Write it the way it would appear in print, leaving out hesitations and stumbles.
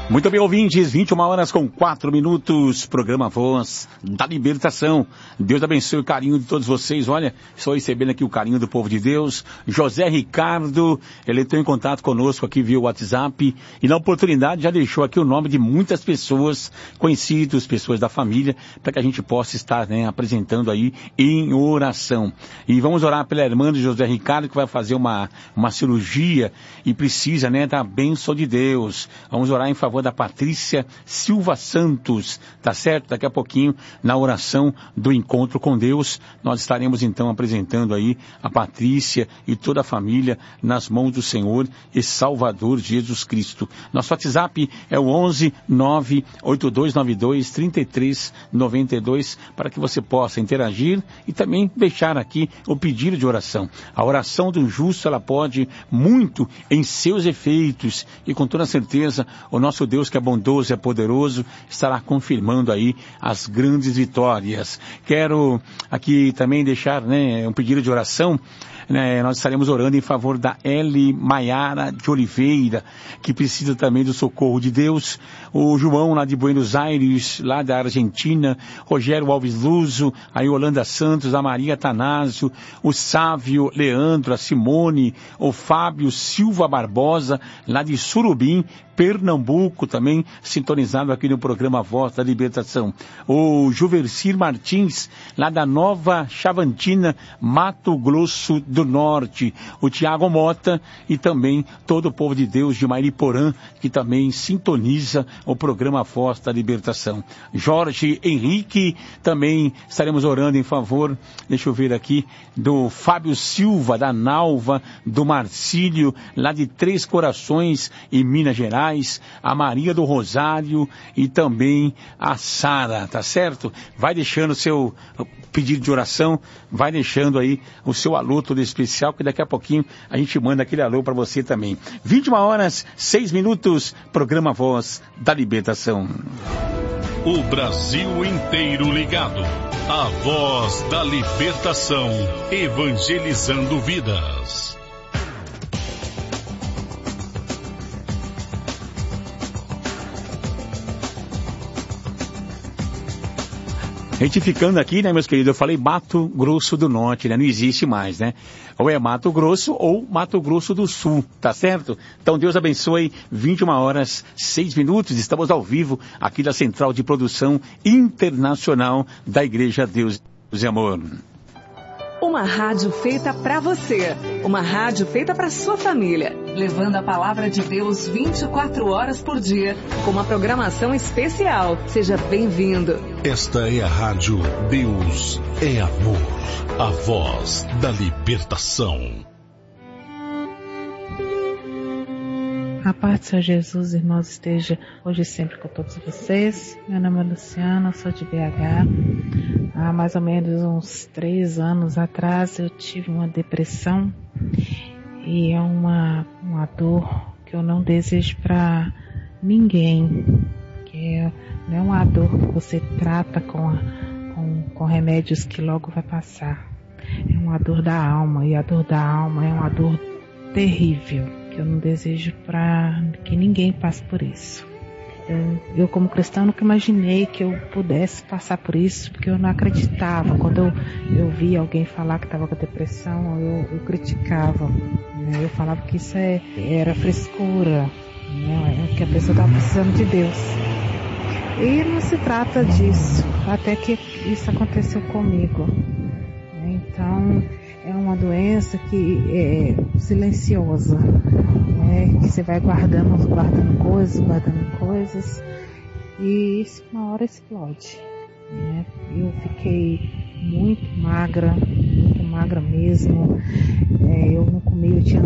Muito bem, ouvintes, 21h04, programa Voz da Libertação. Deus abençoe o carinho de todos vocês. Olha, estou recebendo aqui o carinho do povo de Deus. José Ricardo, ele entrou em contato conosco aqui via WhatsApp e na oportunidade já deixou aqui o nome de muitas pessoas conhecidas, pessoas da família, para que a gente possa estar, apresentando aí em oração. E vamos orar pela irmã de José Ricardo, que vai fazer uma cirurgia e precisa, da bênção de Deus. Vamos orar em favor da Patrícia Silva Santos, tá certo? Daqui a pouquinho, na oração do encontro com Deus, nós estaremos então apresentando aí a Patrícia e toda a família nas mãos do Senhor e Salvador Jesus Cristo. Nosso WhatsApp é o 11 98292 3392 para que você possa interagir e também deixar aqui o pedido de oração. A oração do justo, ela pode muito em seus efeitos e com toda certeza o nosso Deus, que é bondoso e é poderoso, estará confirmando aí as grandes vitórias. Quero aqui também deixar, um pedido de oração. Nós estaremos orando em favor da Eli Maiara de Oliveira, que precisa também do socorro de Deus. O João, lá de Buenos Aires, lá da Argentina. Rogério Alves Luso, a Yolanda Santos, a Maria Atanásio, o Sávio Leandro, a Simone, o Fábio Silva Barbosa, lá de Surubim, Pernambuco, também sintonizado aqui no programa Voz da Libertação. O Juversir Martins, lá da Nova Chavantina, Mato Grosso do Norte. O Tiago Mota e também todo o povo de Deus de Mairiporã, que também sintoniza o programa Voz da Libertação. Jorge Henrique, também estaremos orando em favor, deixa eu ver aqui, do Fábio Silva, da Nalva, do Marcílio, lá de Três Corações, em Minas Gerais, a Maria do Rosário e também a Sara, tá certo? Vai deixando o seu pedido de oração, vai deixando aí o seu alô todo especial, que daqui a pouquinho a gente manda aquele alô para você também. 21h06, programa Voz da Libertação. O Brasil inteiro ligado. A Voz da Libertação, evangelizando vidas. Retificando aqui, meus queridos, eu falei Mato Grosso do Norte, não existe mais, Ou é Mato Grosso ou Mato Grosso do Sul, tá certo? Então Deus abençoe, 21h06, estamos ao vivo aqui da Central de Produção Internacional da Igreja Deus e Amor. Uma rádio feita para você, uma rádio feita para sua família, levando a palavra de Deus 24 horas por dia, com uma programação especial. Seja bem-vindo. Esta é a rádio Deus é Amor, a voz da libertação. A paz do Senhor Jesus, irmãos, esteja hoje e sempre com todos vocês. Meu nome é Luciana, sou de BH. Há mais ou menos uns 3 anos atrás eu tive uma depressão e é uma dor que eu não desejo para ninguém. Não é uma dor que você trata com remédios que logo vai passar. É uma dor da alma, e a dor da alma é uma dor terrível, que eu não desejo para que ninguém passe por isso. Eu como cristã nunca imaginei que eu pudesse passar por isso, porque eu não acreditava. Quando eu via alguém falar que estava com depressão, eu criticava. Eu falava que isso era frescura, que a pessoa estava precisando de Deus. E não se trata disso, até que isso aconteceu comigo. Então, é uma doença que é silenciosa, que você vai guardando coisas, e isso uma hora explode. Eu fiquei muito magra mesmo, eu não comia, eu tinha